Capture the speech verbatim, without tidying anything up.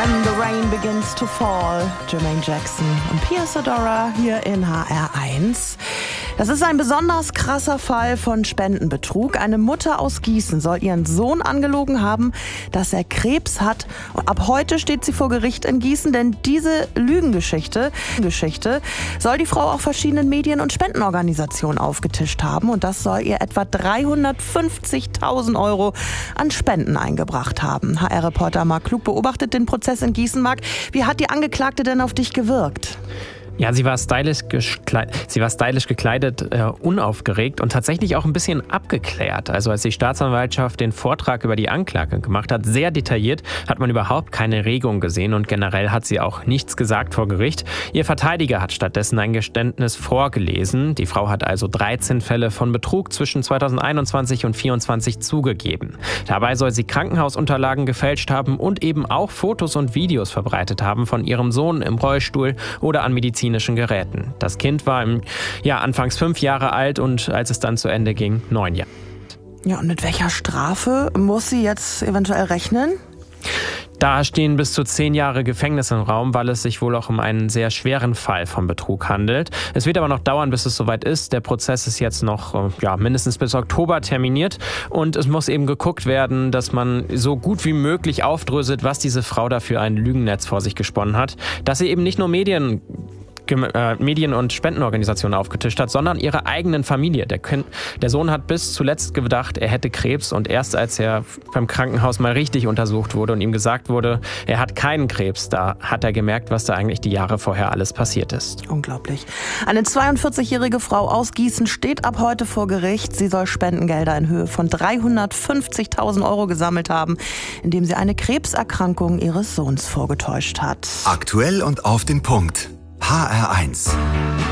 When the Rain Begins to Fall, Jermaine Jackson und Pia Zadora hier in H R eins. Das ist ein besonders krasser Fall von Spendenbetrug. Eine Mutter aus Gießen soll ihren Sohn angelogen haben, dass er Krebs hat. Und ab heute steht sie vor Gericht in Gießen, denn diese Lügengeschichte Geschichte soll die Frau auch verschiedenen Medien- und Spendenorganisationen aufgetischt haben. Und das soll ihr etwa dreihundertfünfzigtausend Euro an Spenden eingebracht haben. H R-Reporter Marc Klug beobachtet den Prozess in Gießen. Marc, wie hat die Angeklagte denn auf dich gewirkt? Ja, sie war stylisch, sie war stylisch gekleidet, äh, unaufgeregt und tatsächlich auch ein bisschen abgeklärt. Also als die Staatsanwaltschaft den Vortrag über die Anklage gemacht hat, sehr detailliert, hat man überhaupt keine Regung gesehen und generell hat sie auch nichts gesagt vor Gericht. Ihr Verteidiger hat stattdessen ein Geständnis vorgelesen. Die Frau hat also dreizehn Fälle von Betrug zwischen zweitausendeinundzwanzig und zweitausendvierundzwanzig zugegeben. Dabei soll sie Krankenhausunterlagen gefälscht haben und eben auch Fotos und Videos verbreitet haben von ihrem Sohn im Rollstuhl oder an medizinischen Geräten. Das Kind war im, ja, anfangs fünf Jahre alt und als es dann zu Ende ging, neun Jahre. Ja, und mit welcher Strafe muss sie jetzt eventuell rechnen? Da stehen bis zu zehn Jahre Gefängnis im Raum, weil es sich wohl auch um einen sehr schweren Fall von Betrug handelt. Es wird aber noch dauern, bis es soweit ist. Der Prozess ist jetzt noch ja, mindestens bis Oktober terminiert und es muss eben geguckt werden, dass man so gut wie möglich aufdröselt, was diese Frau da für ein Lügennetz vor sich gesponnen hat. Dass sie eben nicht nur Medien Medien- und Spendenorganisationen aufgetischt hat, sondern ihre eigenen Familie. Der, kind, der Sohn hat bis zuletzt gedacht, er hätte Krebs und erst als er beim Krankenhaus mal richtig untersucht wurde und ihm gesagt wurde, er hat keinen Krebs, da hat er gemerkt, was da eigentlich die Jahre vorher alles passiert ist. Unglaublich. Eine zweiundvierzigjährige Frau aus Gießen steht ab heute vor Gericht. Sie soll Spendengelder in Höhe von dreihundertfünfzigtausend Euro gesammelt haben, indem sie eine Krebserkrankung ihres Sohns vorgetäuscht hat. Aktuell und auf den Punkt. H R eins.